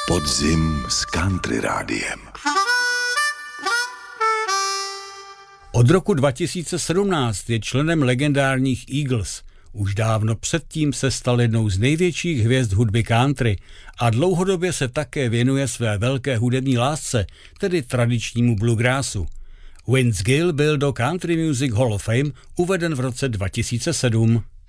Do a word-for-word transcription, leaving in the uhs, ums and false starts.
Podzim s Country Rádiem. Od roku dva tisíce sedmnáct je členem legendárních Eagles. Už dávno předtím se stal jednou z největších hvězd hudby country a dlouhodobě se také věnuje své velké hudební lásce, tedy tradičnímu bluegrassu. Vince Gill byl do Country Music Hall of Fame uveden v roce dva tisíce sedm.